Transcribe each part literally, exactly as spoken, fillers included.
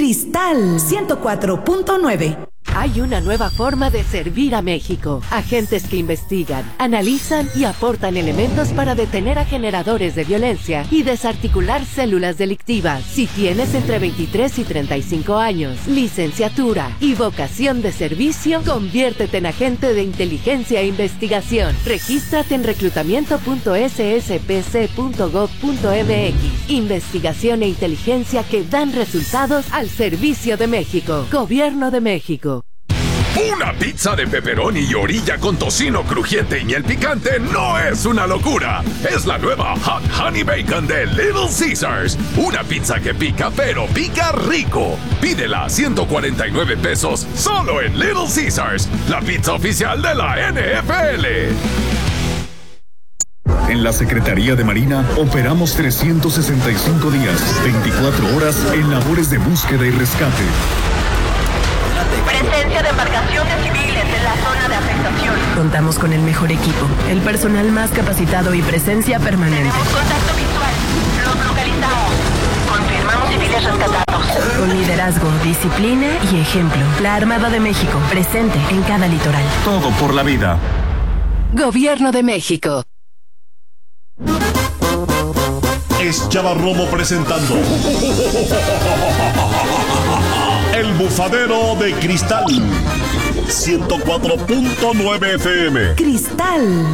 Cristal ciento cuatro punto nueve. Hay una nueva forma de servir a México. Agentes que investigan, analizan y aportan elementos para detener a generadores de violencia y desarticular células delictivas. Si tienes entre veintitrés y treinta y cinco años, licenciatura y vocación de servicio, conviértete en agente de inteligencia e investigación. Regístrate en reclutamiento punto s s p c punto gov punto m x. Investigación e inteligencia que dan resultados al servicio de México. Gobierno de México. Una pizza de pepperoni y orilla con tocino crujiente y miel picante no es una locura. Es la nueva Hot Honey Bacon de Little Caesars. Una pizza que pica, pero pica rico. Pídela a ciento cuarenta y nueve pesos solo en Little Caesars, la pizza oficial de la N F L. En la Secretaría de Marina operamos trescientos sesenta y cinco días, veinticuatro horas en labores de búsqueda y rescate. Presencia de embarcaciones civiles en la zona de afectación. Contamos con el mejor equipo, el personal más capacitado y presencia permanente. Tenemos contacto visual. Los localizamos. Confirmamos civiles rescatados. Con liderazgo, disciplina y ejemplo. La Armada de México, presente en cada litoral. Todo por la vida. Gobierno de México. Es Chava Romo presentando El Bufadero de Cristal ciento cuatro punto nueve F M. Cristal.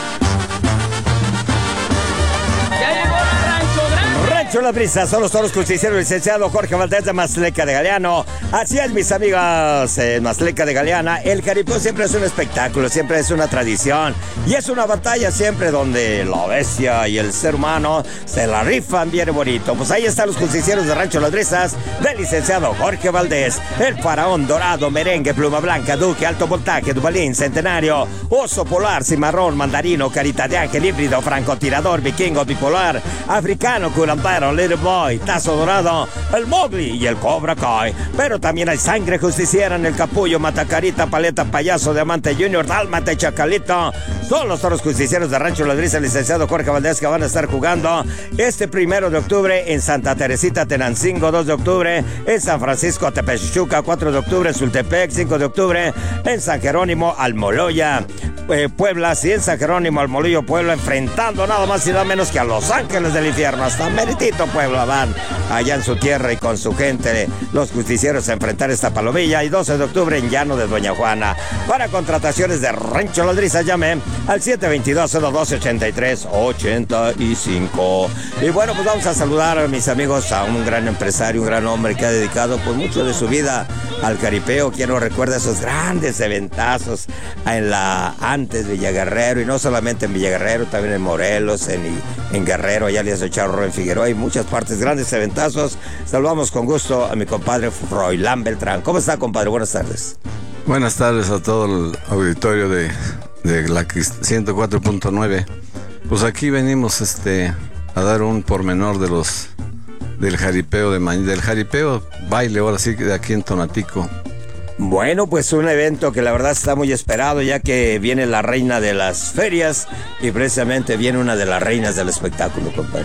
Rancho Las Brisas, son los toros justicieros, licenciado Jorge Valdés de Mazleca de Galeano. Así es, mis amigos, en Mazleca de Galeana, el jaripeo siempre es un espectáculo, siempre es una tradición y es una batalla siempre donde la bestia y el ser humano se la rifan bien bonito. Pues ahí están los justicieros de Rancho Las Brisas del licenciado Jorge Valdés, el faraón dorado, merengue, pluma blanca, duque, alto voltaje, dubalín, centenario, oso polar, cimarrón, mandarino, carita de ángel, híbrido, francotirador, vikingo, bipolar, africano, curandero, Little Boy, Tazo Dorado, el Mowgli y el Cobra Kai. Pero también hay sangre justiciera en el capullo, matacarita, paleta, payaso, diamante junior, dálmata y chacalito. Son los toros justicieros de Rancho Las Brisas, el licenciado Jorge Valdés, que van a estar jugando este primero de octubre en Santa Teresita, Tenancingo, dos de octubre en San Francisco, Tepechuca, cuatro de octubre en Sultepec, cinco de octubre en San Jerónimo, Almoloya, eh, Puebla, sí, en San Jerónimo, Almoloya, Puebla, enfrentando nada más y nada menos que a los ángeles del infierno, hasta Meritito, Puebla, van allá en su tierra y con su gente, los justicieros a enfrentar esta palomilla. Y doce de octubre en Llano de Doña Juana. Para contrataciones de Rancho Las Brisas, llame al siete veintidós, cero doce, ochenta y tres, ochenta y cinco. Y bueno, pues vamos a saludar a mis amigos, a un gran empresario, un gran hombre que ha dedicado pues mucho de su vida al jaripeo. Quien no recuerda esos grandes eventazos en la antes Villaguerrero, y no solamente en Villaguerrero, también en Morelos, en, en Guerrero, allá le hace Charro en Figueroa, hay muchas partes, grandes eventazos. Saludamos con gusto a mi compadre Froilán Beltrán. ¿Cómo está, compadre? Buenas tardes. Buenas tardes a todo el auditorio de, de la ciento cuatro punto nueve. Pues aquí venimos este a dar un pormenor de los del jaripeo de mañana, del jaripeo baile, ahora sí, de aquí en Tonatico. Bueno, pues un evento que la verdad está muy esperado, ya que viene la reina de las ferias y precisamente viene una de las reinas del espectáculo, compadre.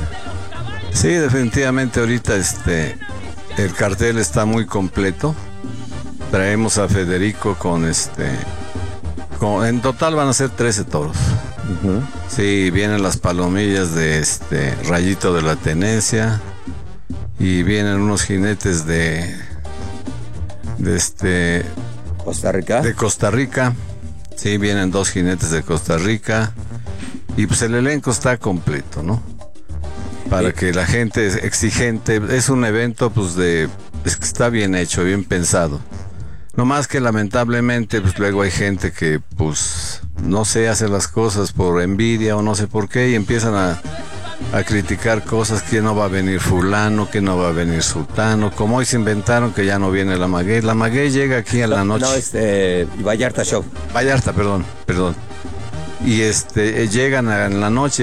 Sí, definitivamente ahorita este el cartel está muy completo. Traemos a Federico con este con, en total van a ser trece toros. Uh-huh. Sí, vienen las palomillas de este Rayito de la Tenencia y vienen unos jinetes de de este Costa Rica. De Costa Rica. Sí, vienen dos jinetes de Costa Rica y pues el elenco está completo, ¿no? Para que la gente es exigente, es un evento pues de, es que está bien hecho, bien pensado. No más que lamentablemente pues luego hay gente que pues no sé, hace las cosas por envidia o no sé por qué y empiezan a, a criticar cosas, que no va a venir fulano, que no va a venir sultano, como hoy se inventaron que ya no viene la Maguey. La Maguey llega aquí a la noche. No, este, Vallarta Show. Vallarta, perdón, perdón. Y este, llegan en la noche.